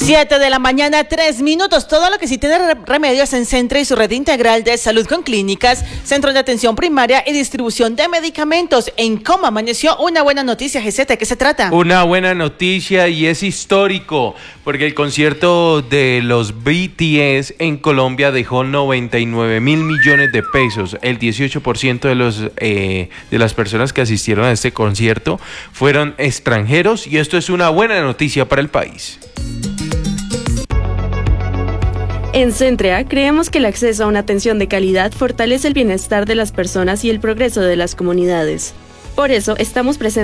7 de la mañana, 3 minutos. Todo lo que sí tiene remedios en Centra y su red integral de salud con clínicas, centros de atención primaria y distribución de medicamentos. ¿En cómo amaneció? Una buena noticia, GZ. ¿Qué se trata? Una buena noticia y es histórico, porque el concierto de los BTS en Colombia dejó 99 mil millones de pesos. El 18% de las personas que asistieron a este concierto fueron extranjeros y esto es una buena noticia para el país. En Centrea creemos que el acceso a una atención de calidad fortalece el bienestar de las personas y el progreso de las comunidades. Por eso estamos presentes